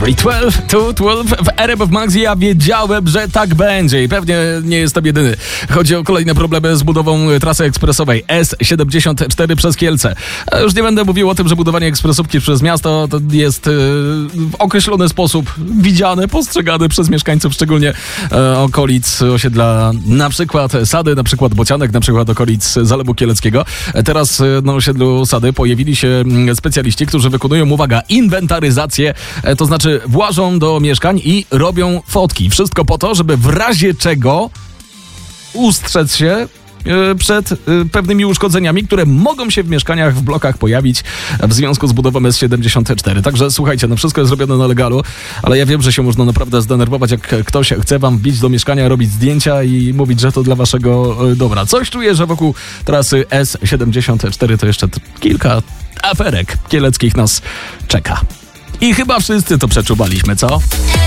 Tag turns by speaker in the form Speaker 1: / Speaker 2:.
Speaker 1: 12 to 12 w RMF Max. Ja wiedziałem, że tak będzie i pewnie nie jestem jedyny. Chodzi o kolejne problemy z budową trasy ekspresowej S74 przez Kielce. Już nie będę mówił o tym, że budowanie ekspresówki przez miasto to jest w określony sposób widziane, postrzegane przez mieszkańców, szczególnie okolic osiedla, na przykład Sady, na przykład Bocianek, na przykład okolic Zalewu Kieleckiego. Teraz na osiedlu Sady pojawili się specjaliści, którzy wykonują, uwaga, inwentaryzację, to znaczy włażą do mieszkań i robią fotki. Wszystko po to, żeby w razie czego ustrzec się przed pewnymi uszkodzeniami, które mogą się w mieszkaniach, w blokach pojawić w związku z budową S74. Także słuchajcie, no wszystko jest zrobione na legalu, ale ja wiem, że się można naprawdę zdenerwować, jak ktoś chce wam wbić do mieszkania, robić zdjęcia i mówić, że to dla waszego dobra. Coś czuję, że wokół trasy S74 to jeszcze kilka aferek kieleckich nas czeka. I chyba wszyscy to przeczuwaliśmy, co?